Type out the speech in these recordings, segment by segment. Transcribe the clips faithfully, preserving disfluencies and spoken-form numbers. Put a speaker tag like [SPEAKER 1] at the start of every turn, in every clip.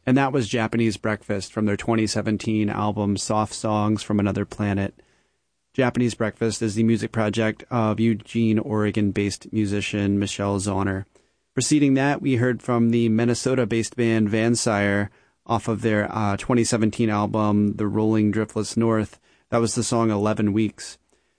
[SPEAKER 1] And that was Japanese Breakfast from their twenty seventeen album Soft Songs from Another Planet. Japanese Breakfast is the music project of Eugene, Oregon-based musician Michelle Zauner. Preceding that, we heard from the Minnesota-based band Vansire off of their uh, twenty seventeen album The Rolling Driftless North. That was the song eleven weeks.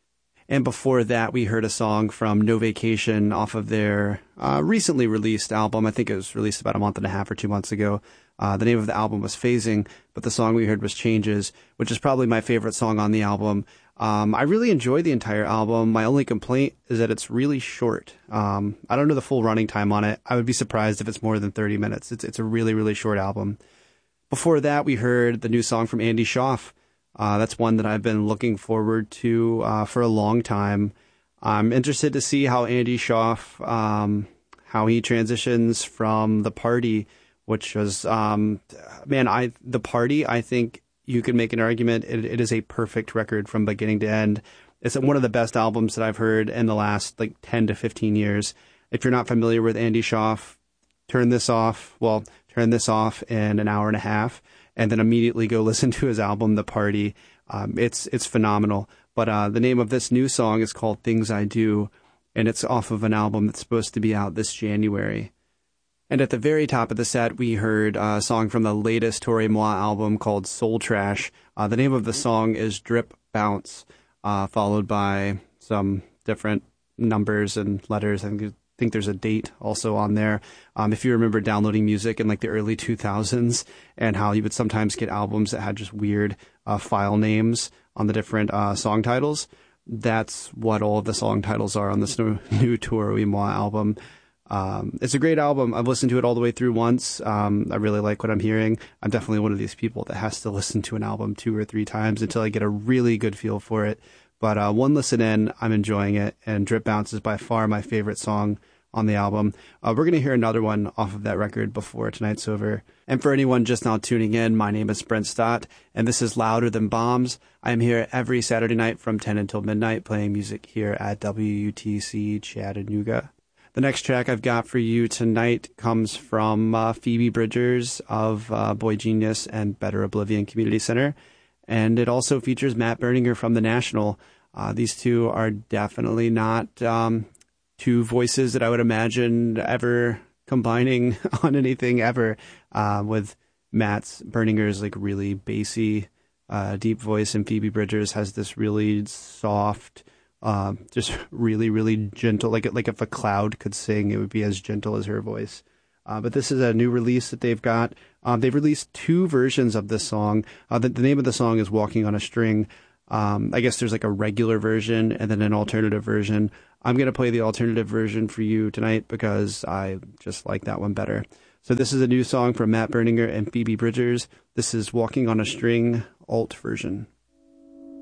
[SPEAKER 1] And before that, we heard a song from No Vacation off of their uh, recently released album. I think it was released about a month and a half or two months ago. Uh, the name of the album was Phasing, but the song we heard was Changes, which is probably my favorite song on the album. Um, I really enjoy the entire album. My only complaint is that it's really short. Um, I don't know the full running time on it. I would be surprised if it's more than thirty minutes. It's it's a really, really short album. Before that, we heard the new song from Andy Schaaf. Uh, that's one that I've been looking forward to uh, for a long time. I'm interested to see how Andy Schaaf, um, how he transitions from The Party, which was, um, man, I The Party, I think you could make an argument. It, it is a perfect record from beginning to end. It's one of the best albums that I've heard in the last like ten to fifteen years. If you're not familiar with Andy Schaaf, turn this off. Well, turn this off in an hour and a half, and then immediately go listen to his album, The Party. Um, it's it's phenomenal. But uh, the name of this new song is called Things I Do, and it's off of an album that's supposed to be out this January. And at the very top of the set, we heard a song from the latest Tore Moi album called Soul Trash. Uh, the name of the song is Drip Bounce, uh, followed by some different numbers and letters. I think, I think there's a date also on there. Um, if you remember downloading music in like the early two thousands and how you would sometimes get albums that had just weird uh, file names on the different uh, song titles, that's what all of the song titles are on this new, new Tore Moi album. Um, it's a great album. I've listened to it all the way through once. Um, I really like what I'm hearing. I'm definitely one of these people that has to listen to an album two or three times until I get a really good feel for it. But uh, one listen in, I'm enjoying it. And Drip Bounce is by far my favorite song on the album. Uh, we're going to hear another one off of that record before tonight's over. And for anyone just now tuning in, my name is Brent Stott, and this is Louder Than Bombs. I am here every Saturday night from ten until midnight playing music here at W U T C Chattanooga. The next track I've got for you tonight comes from uh, Phoebe Bridgers of uh, Boy Genius and Better Oblivion Community Center. And it also features Matt Berninger from The National. Uh, these two are definitely not um, two voices that I would imagine ever combining on anything ever, uh, with Matt's Berninger's like really bassy, uh, deep voice, and Phoebe Bridgers has this really soft, Um, just really, really gentle. Like like if a cloud could sing, it would be as gentle as her voice. Uh, but this is a new release that they've got. Um, they've released two versions of this song. Uh, the, the name of the song is Walking on a String. Um, I guess there's like a regular version and then an alternative version. I'm going to play the alternative version for you tonight because I just like that one better. So this is a new song from Matt Berninger and Phoebe Bridgers. This is Walking on a String, alt version.